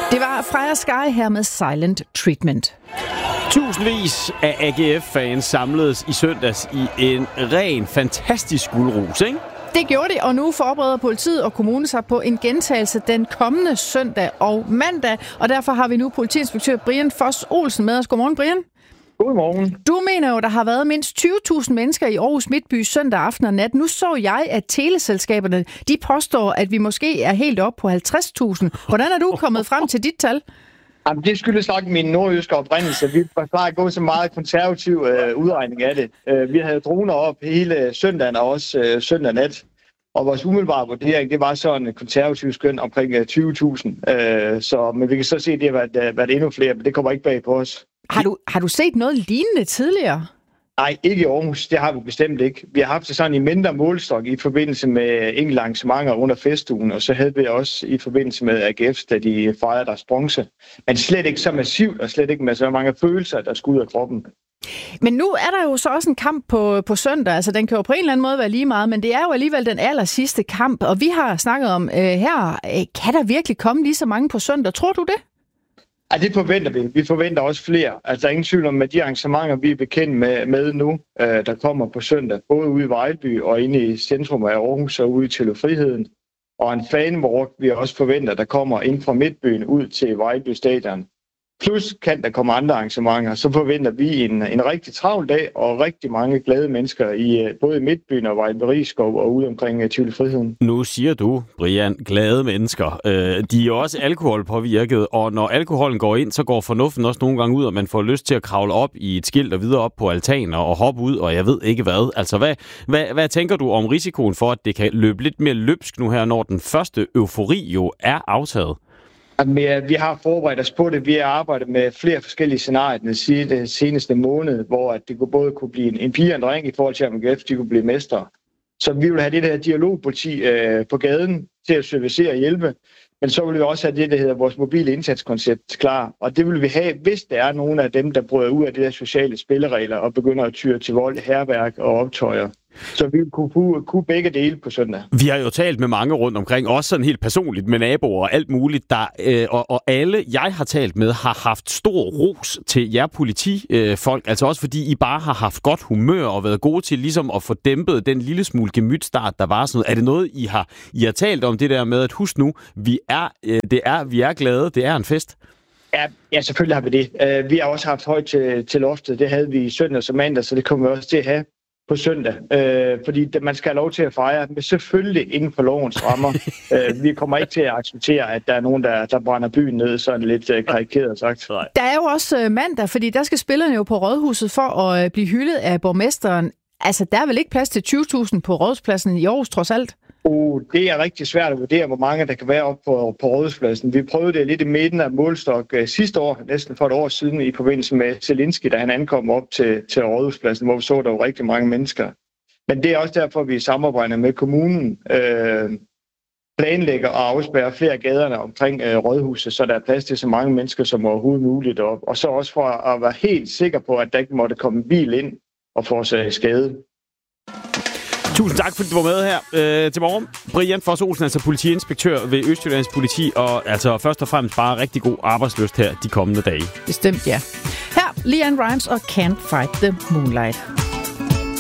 Det var Freja Sky her med Silent Treatment. Tusindvis af AGF-fans samledes i søndags i en ren, fantastisk guldrus, ikke? Det gjorde de, og nu forbereder politiet og kommunen sig på en gentagelse den kommende søndag og mandag. Og derfor har vi nu politiinspektør Brian Foss Olsen med os. Godmorgen, Brian. Godmorgen. Du mener jo, der har været mindst 20.000 mennesker i Aarhus Midtby søndag aften og nat. Nu så jeg, at teleselskaberne de påstår, at vi måske er helt op på 50.000. Hvordan er du kommet frem til dit tal? Jamen, det skyldes nok min nordjyske oprindelse. Vi plejer at gå så meget konservativ udregning af det. Vi havde droner op hele søndagen og også søndag nat. Og vores umiddelbare vurdering, det var sådan en konservativ skøn omkring 20.000. Men vi kan så se, at det har været endnu flere, men det kommer ikke bag på os. Har du set noget lignende tidligere? Nej, ikke i Aarhus. Det har vi bestemt ikke. Vi har haft det sådan i mindre målstok i forbindelse med enkelte arrangementer under festugen, og så havde vi også i forbindelse med AGF, da de fejrede deres bronze. Men slet ikke så massivt, og slet ikke med så mange følelser, der skulle ud af kroppen. Men nu er der jo så også en kamp på søndag. Altså, den kan jo på en eller anden måde være lige meget, men det er jo alligevel den aller sidste kamp. Og vi har snakket om her, kan der virkelig komme lige så mange på søndag? Tror du det? Ja, det forventer vi. Vi forventer også flere. Altså, der er ingen tvivl om, at de arrangementer, vi er bekendt med nu, der kommer på søndag, både ude i Vejlby og inde i centrum af Aarhus og ude i Tillefriheden. Og en fanwalk, vi også forventer, der kommer ind fra Midtbyen ud til Vejlby Stadion. Plus kan der komme andre arrangementer, så forventer vi en rigtig travl dag og rigtig mange glade mennesker i både Midtbyen og Vejlby-Rigskov og ude omkring Tillefriheden. Nu siger du, Brian, glade mennesker. De er jo også alkoholpåvirket, og når alkoholen går ind, så går fornuften også nogle gange ud, og man får lyst til at kravle op i et skilt og videre op på altaner og hoppe ud, og jeg ved ikke hvad. Altså, hvad tænker du om risikoen for, at det kan løbe lidt mere løbsk nu her, når den første eufori jo er aftaget? Vi har forberedt os på det. Vi har arbejdet med flere forskellige scenarier den seneste måned, hvor det både kunne blive en pige og en dreng i forhold til, at AGF de kunne blive mestre. Så vi vil have det der dialogpoliti på gaden til at servicere og hjælpe. Men så vil vi også have det, der hedder vores mobile indsatskoncept klar. Og det vil vi have, hvis der er nogen af dem, der bryder ud af de der sociale spilleregler og begynder at tyre til vold, hærværk og optøjer. Så vi kunne begge dele på søndag. Vi har jo talt med mange rundt omkring, også sådan helt personligt med naboer og alt muligt. Og alle, jeg har talt med, har haft stor ros til jer politifolk. Altså også fordi I bare har haft godt humør og været gode til ligesom at få dæmpet den lille smule gemytstart, der var sådan noget. Er det noget, I har talt om det der med, at husk nu, vi er glade, det er en fest? Ja, selvfølgelig har vi det. Vi har også haft højt til loftet. Det havde vi i søndag og mandag, så det kommer vi også til at have på søndag, fordi man skal have lov til at fejre, men selvfølgelig inden for lovens rammer. Vi kommer ikke til at acceptere, at der er nogen, der brænder byen ned, sådan lidt karikeret sagt. Der er jo også mandag, fordi der skal spillerne jo på Rådhuset for at blive hyldet af borgmesteren. Altså, der er vel ikke plads til 20.000 på Rådhuspladsen i Aarhus, trods alt? Det er rigtig svært at vurdere, hvor mange der kan være oppe på Rådhuspladsen. Vi prøvede det lidt i midten af målstok sidste år, næsten for et år siden, i forbindelse med Zelensky, da han ankom op til Rådhuspladsen, hvor vi så, der var rigtig mange mennesker. Men det er også derfor, vi samarbejder med kommunen, planlægger og afspærrer flere af gaderne omkring Rådhuset, så der er plads til så mange mennesker som overhovedet muligt op. Og så også for at være helt sikker på, at der ikke måtte komme en bil ind og få sig skade. Tusind tak, fordi du var med her til morgen. Brian Foss Olsen, altså politiinspektør ved Østjyllands Politi, og altså først og fremmest bare rigtig god arbejdslyst her de kommende dage. Bestemt, ja. Her, LeAnn Rimes og Can't Fight the Moonlight.